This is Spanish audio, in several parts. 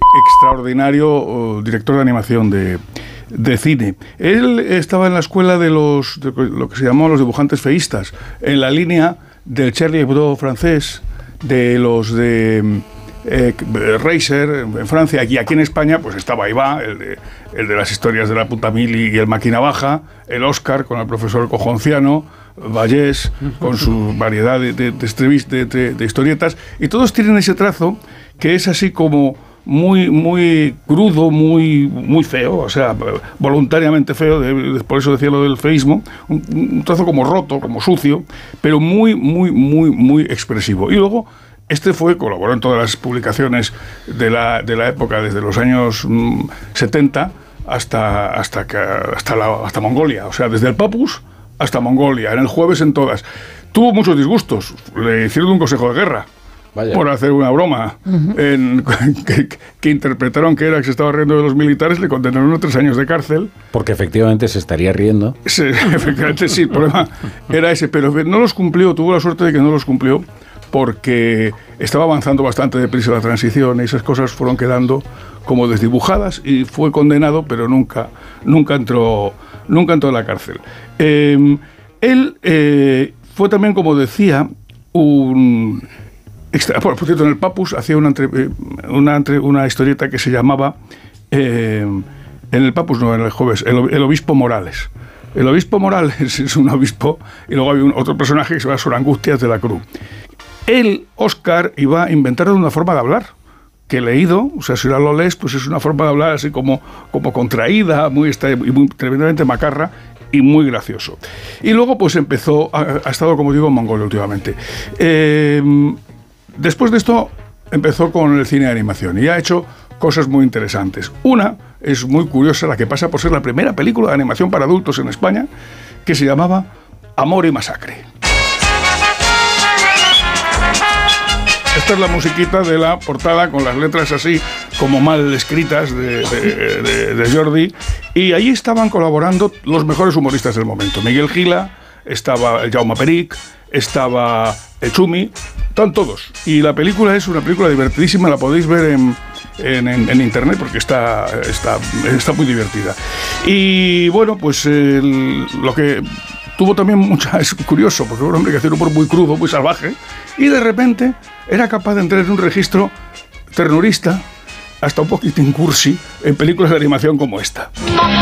extraordinario director de animación de cine. Él estaba en la escuela de lo que se llamó los dibujantes feístas, en la línea del Charlie Hebdo francés, de los de Reiser en Francia, y aquí en España pues estaba Iba, el de las historias de la puta mili y el máquina baja, el Oscar con el profesor Cojonciano, Vallés con su variedad de historietas, y todos tienen ese trazo que es así como muy crudo, muy feo, o sea, voluntariamente feo, por eso decía lo del feísmo, un trazo como roto, como sucio, pero muy expresivo. Y luego colaboró en todas las publicaciones de la época, desde los años 70 hasta Mongolia, o sea, desde el Papus hasta Mongolia, en el Jueves en todas. Tuvo muchos disgustos, le hicieron un consejo de guerra. Vaya. Por hacer una broma que interpretaron que se estaba riendo de los militares, le condenaron a 3 años de cárcel. Porque efectivamente se estaría riendo. Sí, efectivamente sí, el problema era ese, pero no los cumplió, tuvo la suerte de que no los cumplió, porque estaba avanzando bastante deprisa la transición y esas cosas fueron quedando como desdibujadas y fue condenado, pero nunca entró en la cárcel. Él fue también, como decía, por cierto, en el Papus hacía una historieta que se llamaba, en el Papus no, en el Jueves, el obispo Morales. El obispo Morales es un obispo, y luego había otro personaje que se llama Sor Angustias de la Cruz. El Oscar iba a inventar una forma de hablar, que he leído, o sea, si ahora lo lees, pues es una forma de hablar así como contraída, muy tremendamente macarra, y muy gracioso. Y luego pues ha estado, como digo, en Mongolia últimamente. Después de esto empezó con el cine de animación y ha hecho cosas muy interesantes. Una es muy curiosa, la que pasa por ser la primera película de animación para adultos en España, que se llamaba Amor y Masacre. Esta es la musiquita de la portada con las letras así como mal escritas de Jordi, y ahí estaban colaborando los mejores humoristas del momento. Miguel Gila, estaba Jaume Peric, estaba Chumi, están todos. Y la película es una película divertidísima, la podéis ver en internet porque está muy divertida. Y bueno, pues lo que tuvo también es curioso, porque era un hombre que hacía un humor muy crudo, muy salvaje, y de repente era capaz de entrar en un registro ternurista, hasta un poquitín cursi, en películas de animación como esta.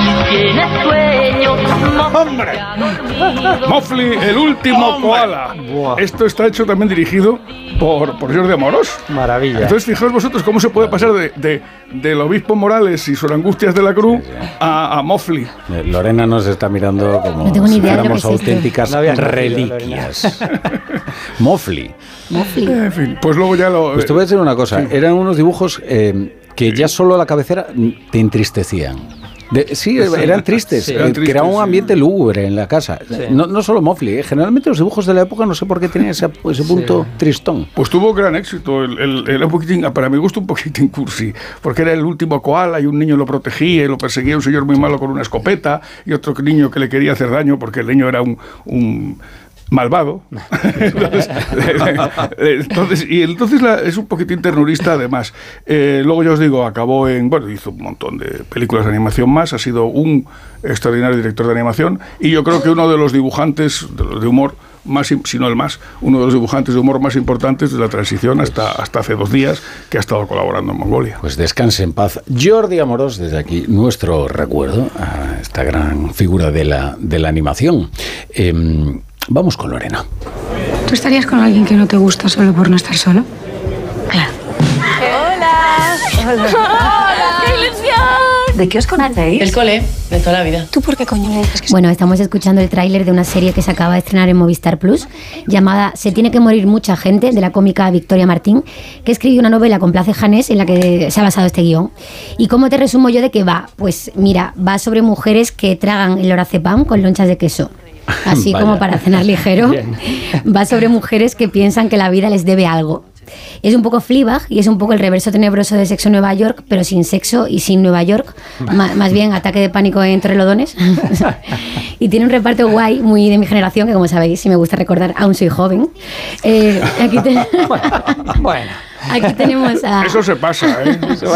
¡Hombre! Mowgli, el último koala. Buah. Esto está hecho también dirigido por Jordi Amorós. Maravilla. Entonces, fijaos vosotros cómo se puede pasar del obispo Morales y Sor Angustias de la Cruz a Mowgli. Lorena nos está mirando como no tengo ni idea si fuéramos de lo que es auténticas reliquias. Mowgli. En fin, pues luego ya Pues te voy a decir una cosa. Sí. Eran unos dibujos que ya solo a la cabecera te entristecían. Eran tristes, creaba un ambiente lúgubre en la casa. Sí. No solo Mowgli, generalmente los dibujos de la época no sé por qué tenían ese punto tristón. Pues tuvo gran éxito, era un poquitín, para mi gusto un poquitín cursi, porque era el último koala y un niño lo protegía y lo perseguía un señor muy malo con una escopeta y otro niño que le quería hacer daño porque el niño era un malvado. entonces es un poquitín ternurista además. Luego ya os digo, hizo un montón de películas de animación más, ha sido un extraordinario director de animación y yo creo que uno de los dibujantes de humor más, si no el más, uno de los dibujantes de humor más importantes de la transición hasta hace 2 días, que ha estado colaborando en Mongolia. Pues descanse en paz Jordi Amorós, desde aquí nuestro recuerdo a esta gran figura de la animación. Vamos con Lorena. ¿Tú estarías con alguien que no te gusta solo por no estar solo? Claro. ¡Hola! ¡Hola! ¡Qué ilusión! ¿De qué os conocéis? El cole, de toda la vida. ¿Tú por qué coño me dices que Bueno, estamos escuchando el tráiler de una serie que se acaba de estrenar en Movistar Plus, llamada Se tiene que morir mucha gente, de la cómica Victoria Martín, que escribió una novela con Place Janés en la que se ha basado este guión. ¿Y cómo te resumo yo de qué va? Pues mira, va sobre mujeres que tragan el lorazepam con lonchas de queso. Así como para cenar ligero. Va sobre mujeres que piensan que la vida les debe algo. Es un poco Fleabag y es un poco el reverso tenebroso de Sexo en Nueva York, pero sin sexo y sin Nueva York. Más bien Ataque de Pánico en Torrelodones. Y tiene un reparto guay, muy de mi generación, que como sabéis, si me gusta recordar, aún soy joven. Aquí Bueno. Aquí tenemos a... Eso se pasa, ¿eh?